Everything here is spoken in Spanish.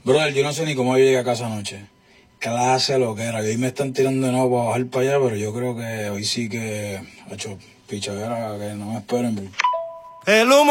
Brother, yo no sé ni cómo yo llegué a casa anoche. Clase lo que era. Y hoy me están tirando de nuevo para bajar para allá, pero yo creo que hoy sí que, hecho pichadera, que no me esperen. El humo